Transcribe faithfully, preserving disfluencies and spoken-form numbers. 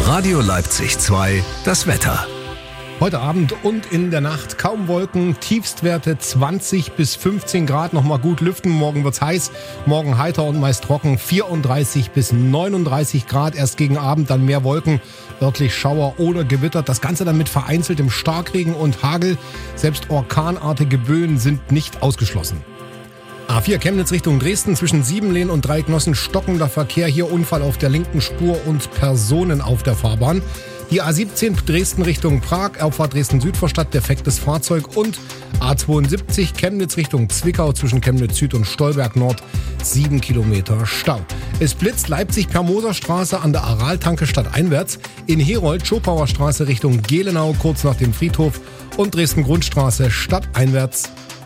Radio Leipzig zwei, das Wetter. Heute Abend und in der Nacht kaum Wolken, Tiefstwerte zwanzig bis fünfzehn Grad, nochmal gut lüften, morgen wird's heiß, morgen heiter und meist trocken, vierunddreißig bis neununddreißig Grad, erst gegen Abend dann mehr Wolken, örtlich Schauer oder Gewitter, das Ganze dann mit vereinzeltem Starkregen und Hagel, selbst orkanartige Böen sind nicht ausgeschlossen. A vier Chemnitz Richtung Dresden, zwischen Siebenlehn und Dreignossen stockender Verkehr, hier Unfall auf der linken Spur und Personen auf der Fahrbahn. Die A siebzehn Dresden Richtung Prag, Auffahrt Dresden-Südvorstadt, defektes Fahrzeug und A zweiundsiebzig Chemnitz Richtung Zwickau zwischen Chemnitz Süd und Stolberg Nord, sieben Kilometer Stau. Es blitzt Leipzig-Permoser-Straße an der Araltanke stadteinwärts, in Herold Schopauer Straße Richtung Gelenau kurz nach dem Friedhof und Dresden-Grundstraße stadteinwärts